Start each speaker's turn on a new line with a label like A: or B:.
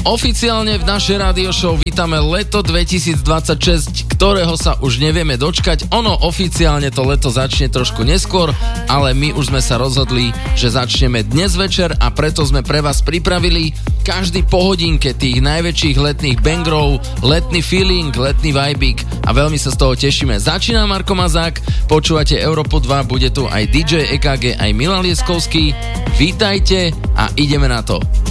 A: Oficiálne v našej rádio show vítame leto 2026, ktorého sa už nevieme dočkať. Ono oficiálne to leto začne trošku neskôr, ale my už sme sa rozhodli, že začneme dnes večer a preto sme pre vás pripravili každý po hodinke tých najväčších letných bangrov, letný feeling, letný vibík a veľmi sa z toho tešíme. Začína Marko Mazák, počúvate Európu 2, bude tu aj DJ EKG, aj Milan Lieskovský. Vítajte a ideme na to.